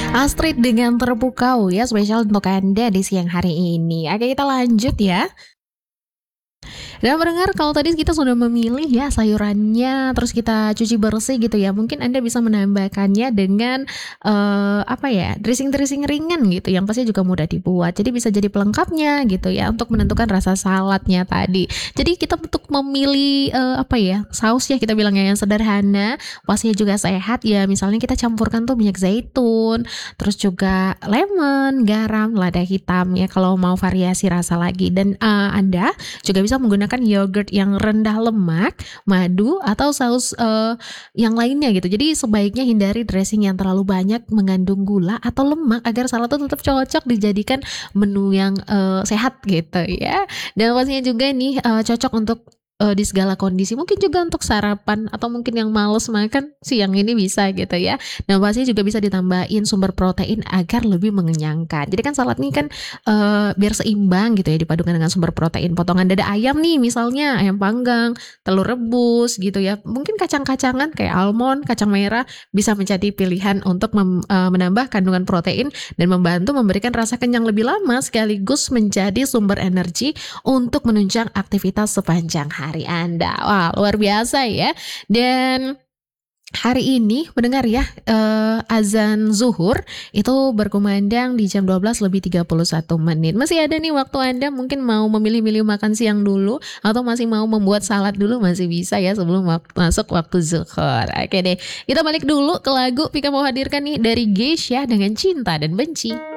Astrid dengan Terpukau ya, spesial untuk Anda di siang hari ini. Oke, kita lanjut ya. Dan mendengar kalau tadi kita sudah memilih ya sayurannya, terus kita cuci bersih gitu ya, mungkin Anda bisa menambahkannya dengan, apa ya, dressing-dressing ringan gitu yang pasti juga mudah dibuat. Jadi bisa jadi pelengkapnya gitu ya, untuk menentukan rasa saladnya tadi. Jadi kita untuk memilih, apa ya, saus ya kita bilangnya yang sederhana, pastinya juga sehat ya, misalnya kita campurkan tuh minyak zaitun, terus juga lemon, garam, lada hitam ya kalau mau variasi rasa lagi dan, Anda juga bisa menggunakan yogurt yang rendah lemak, madu, atau saus, yang lainnya gitu. Jadi sebaiknya hindari dressing yang terlalu banyak mengandung gula atau lemak agar salad tuh tetap cocok dijadikan menu yang, sehat gitu ya. Dan pastinya juga nih, cocok untuk, di segala kondisi, mungkin juga untuk sarapan atau mungkin yang males makan siang ini bisa gitu ya. Dan pastinya juga bisa ditambahin sumber protein agar lebih mengenyangkan. Jadi kan salad ini kan biar seimbang gitu ya dipadukan dengan sumber protein, potongan dada ayam nih misalnya, ayam panggang, telur rebus gitu ya, mungkin kacang-kacangan kayak almond, kacang merah bisa menjadi pilihan untuk menambah kandungan protein dan membantu memberikan rasa kenyang lebih lama sekaligus menjadi sumber energi untuk menunjang aktivitas sepanjang hari Anda. Wah, luar biasa ya. Dan hari ini mendengar ya, azan zuhur itu berkumandang di jam 12:31. Masih ada nih waktu Anda mungkin mau memilih-milih makan siang dulu atau masih mau membuat salad dulu masih bisa ya sebelum masuk waktu zuhur. Oke deh, kita balik dulu ke lagu Vika mau hadirkan nih dari Geisha dengan Cinta dan Benci.